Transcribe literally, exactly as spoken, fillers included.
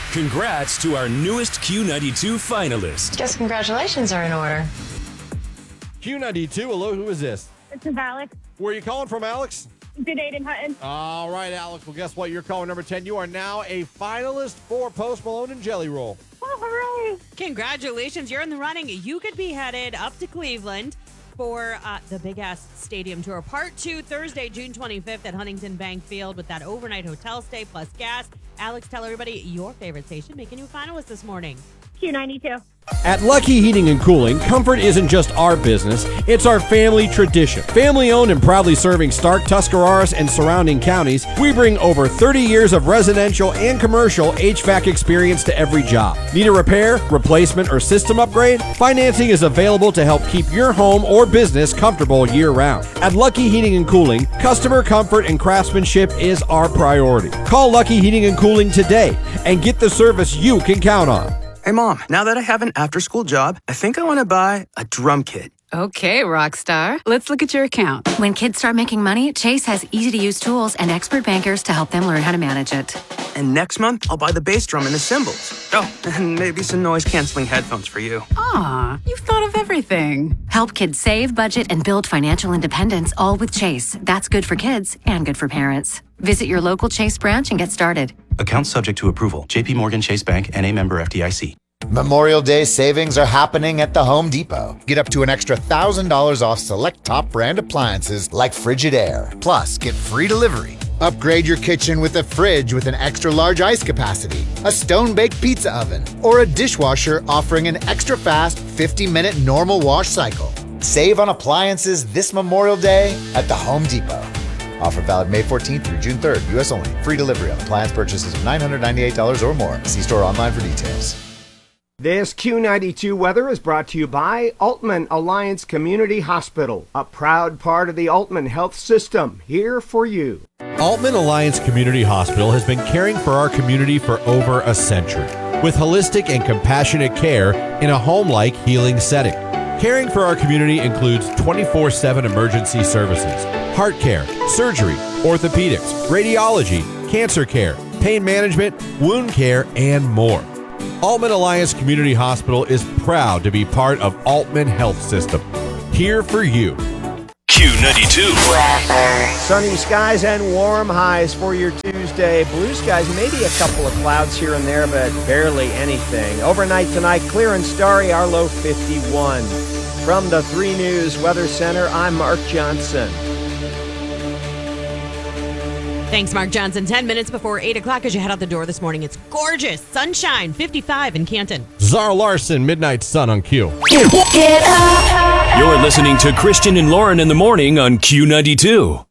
Congrats to our newest Q ninety-two finalist. Guess congratulations are in order. Q ninety-two, hello, who is this? This is Alex. Where are you calling from, Alex? Good Aiden Hutton. All right, Alex. Well, guess what? You're calling number ten. You are now a finalist for Post Malone and Jelly Roll. Oh, hooray. Congratulations. You're in the running. You could be headed up to Cleveland for uh, the Big Ass Stadium Tour. Part two, Thursday, June twenty-fifth at Huntington Bank Field with that overnight hotel stay plus gas. Alex, tell everybody your favorite station making you a finalist this morning. Q ninety-two. At Lucky Heating and Cooling, comfort isn't just our business, it's our family tradition. Family owned and proudly serving Stark, Tuscarawas, and surrounding counties, we bring over thirty years of residential and commercial H V A C experience to every job. Need a repair, replacement, or system upgrade? Financing is available to help keep your home or business comfortable year-round. At Lucky Heating and Cooling, customer comfort and craftsmanship is our priority. Call Lucky Heating and Cooling today and get the service you can count on. Hey, Mom, now that I have an after-school job, I think I want to buy a drum kit. Okay, Rockstar. Let's look at your account. When kids start making money, Chase has easy-to-use tools and expert bankers to help them learn how to manage it. And next month, I'll buy the bass drum and the cymbals. Oh, and maybe some noise-canceling headphones for you. Aw, you've thought of everything. Help kids save, budget, and build financial independence, all with Chase. That's good for kids and good for parents. Visit your local Chase branch and get started. Account subject to approval. J P Morgan Chase Bank, N A member F D I C. Memorial Day savings are happening at the Home Depot. Get up to an extra one thousand dollars off select top brand appliances like Frigidaire. Plus, get free delivery. Upgrade your kitchen with a fridge with an extra large ice capacity, a stone-baked pizza oven, or a dishwasher offering an extra fast fifty minute normal wash cycle. Save on appliances this Memorial Day at the Home Depot. Offer valid May fourteenth through June third, U S only. Free delivery on appliance purchases of nine hundred ninety-eight dollars or more. See store online for details. This Q ninety-two weather is brought to you by Altman Alliance Community Hospital, a proud part of the Altman Health System, here for you. Altman Alliance Community Hospital has been caring for our community for over a century, with holistic and compassionate care in a home-like healing setting. Caring for our community includes twenty-four seven emergency services, heart care, surgery, orthopedics, radiology, cancer care, pain management, wound care, and more. Altman Alliance Community Hospital is proud to be part of Altman Health System. Here for you. Q ninety-two. Sunny skies and warm highs for your Tuesday. Blue skies, maybe a couple of clouds here and there, but barely anything. Overnight tonight, clear and starry, our low fifty-one. From the three News Weather Center, I'm Mark Johnson. Thanks, Mark Johnson. Ten minutes before eight o'clock as you head out the door this morning. It's gorgeous. Sunshine, fifty-five in Canton. Zara Larson, Midnight Sun on Q. You're listening to Christian and Lauren in the morning on Q ninety-two.